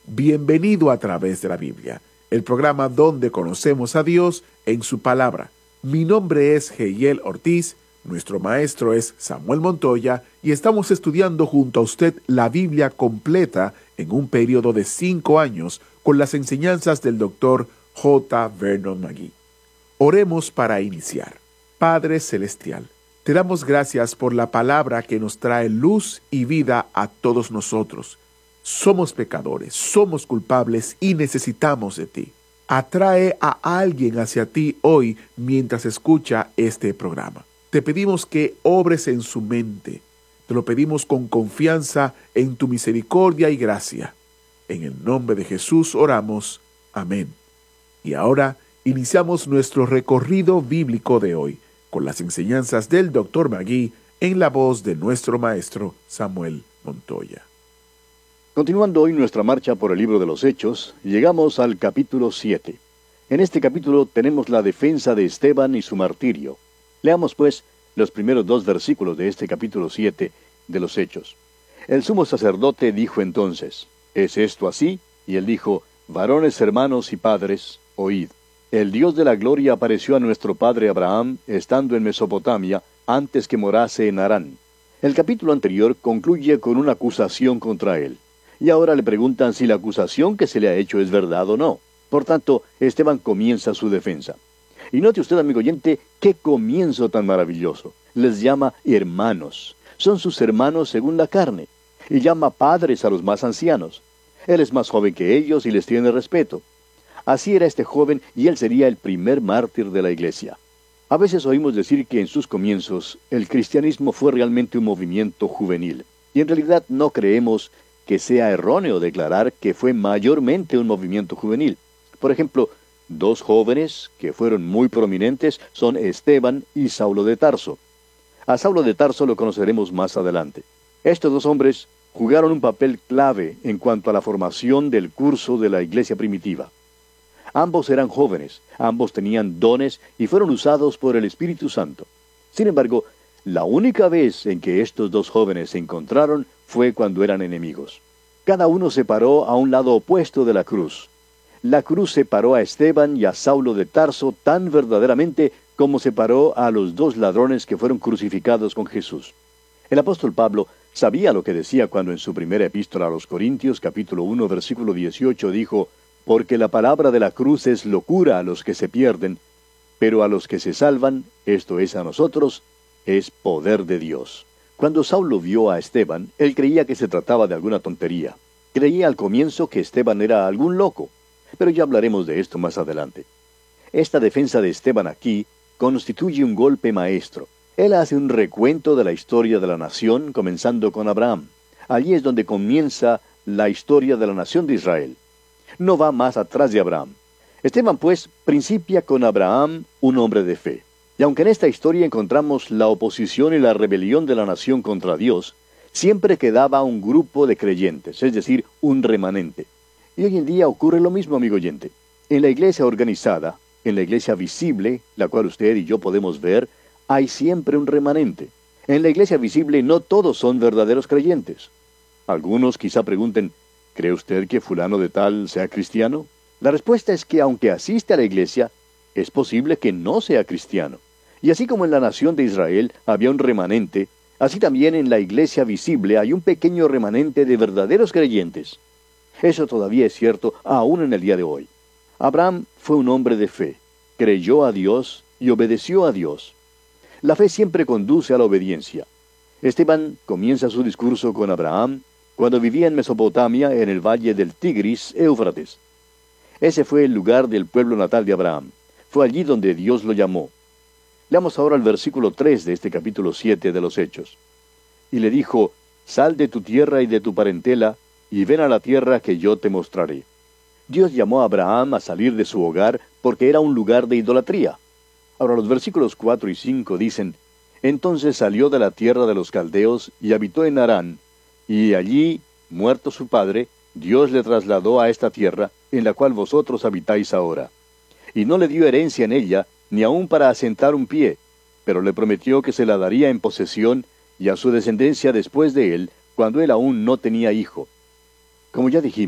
Bienvenido a través de la Biblia, el programa donde conocemos a Dios en su palabra. Mi nombre es Heiel Ortiz, nuestro maestro es Samuel Montoya y estamos estudiando junto a usted la Biblia completa en un periodo de 5 años con las enseñanzas del Dr. J. Vernon McGee. Oremos para iniciar. Padre Celestial, te damos gracias por la palabra que nos trae luz y vida a todos nosotros. Somos pecadores, somos culpables y necesitamos de ti. Atrae a alguien hacia ti hoy mientras escucha este programa. Te pedimos que obres en su mente. Te lo pedimos con confianza en tu misericordia y gracia. En el nombre de Jesús oramos. Amén. Y ahora iniciamos nuestro recorrido bíblico de hoy con las enseñanzas del Dr. McGee en la voz de nuestro maestro Samuel Montoya. Continuando hoy nuestra marcha por el libro de los Hechos, llegamos al capítulo 7. En este capítulo tenemos la defensa de Esteban y su martirio. Leamos pues los primeros 2 versículos de este capítulo 7 de los Hechos. El sumo sacerdote dijo entonces: ¿Es esto así? Y él dijo: Varones, hermanos y padres, oíd. El Dios de la gloria apareció a nuestro padre Abraham, estando en Mesopotamia, antes que morase en Harán. El capítulo anterior concluye con una acusación contra él. Y ahora le preguntan si la acusación que se le ha hecho es verdad o no. Por tanto, Esteban comienza su defensa. Y note usted, amigo oyente, qué comienzo tan maravilloso. Les llama hermanos. Son sus hermanos según la carne. Y llama padres a los más ancianos. Él es más joven que ellos y les tiene respeto. Así era este joven y él sería el primer mártir de la iglesia. A veces oímos decir que en sus comienzos el cristianismo fue realmente un movimiento juvenil. Y en realidad no creemos que sea erróneo declarar que fue mayormente un movimiento juvenil. Por ejemplo, 2 jóvenes que fueron muy prominentes son Esteban y Saulo de Tarso. A Saulo de Tarso lo conoceremos más adelante. Estos 2 hombres jugaron un papel clave en cuanto a la formación del curso de la iglesia primitiva. Ambos eran jóvenes, ambos tenían dones y fueron usados por el Espíritu Santo. Sin embargo, la única vez en que estos 2 jóvenes se encontraron fue cuando eran enemigos. Cada uno se paró a un lado opuesto de la cruz. La cruz separó a Esteban y a Saulo de Tarso tan verdaderamente como separó a los 2 ladrones que fueron crucificados con Jesús. El apóstol Pablo sabía lo que decía cuando en su primera epístola a los Corintios, capítulo 1, versículo 18, dijo: Porque la palabra de la cruz es locura a los que se pierden, pero a los que se salvan, esto es a nosotros, es poder de Dios. Cuando Saulo vio a Esteban, él creía que se trataba de alguna tontería. Creía al comienzo que Esteban era algún loco, pero ya hablaremos de esto más adelante. Esta defensa de Esteban aquí constituye un golpe maestro. Él hace un recuento de la historia de la nación, comenzando con Abraham. Allí es donde comienza la historia de la nación de Israel. No va más atrás de Abraham. Esteban, pues, principia con Abraham, un hombre de fe. Y aunque en esta historia encontramos la oposición y la rebelión de la nación contra Dios, siempre quedaba un grupo de creyentes, es decir, un remanente. Y hoy en día ocurre lo mismo, amigo oyente. En la iglesia organizada, en la iglesia visible, la cual usted y yo podemos ver, hay siempre un remanente. En la iglesia visible no todos son verdaderos creyentes. Algunos quizá pregunten: ¿cree usted que fulano de tal sea cristiano? La respuesta es que aunque asiste a la iglesia, es posible que no sea cristiano. Y así como en la nación de Israel había un remanente, así también en la iglesia visible hay un pequeño remanente de verdaderos creyentes. Eso todavía es cierto aún en el día de hoy. Abraham fue un hombre de fe, creyó a Dios y obedeció a Dios. La fe siempre conduce a la obediencia. Esteban comienza su discurso con Abraham cuando vivía en Mesopotamia, en el valle del Tigris, Éufrates. Ese fue el lugar del pueblo natal de Abraham. Fue allí donde Dios lo llamó. Leamos ahora el versículo 3 de este capítulo 7 de los Hechos. Y le dijo: Sal de tu tierra y de tu parentela, y ven a la tierra que yo te mostraré. Dios llamó a Abraham a salir de su hogar porque era un lugar de idolatría. Ahora los versículos 4 y 5 dicen: Entonces salió de la tierra de los caldeos y habitó en Harán, y allí, muerto su padre, Dios le trasladó a esta tierra, en la cual vosotros habitáis ahora. Y no le dio herencia en ella, ni aun para asentar un pie, pero le prometió que se la daría en posesión, y a su descendencia después de él, cuando él aún no tenía hijo. Como ya dijimos,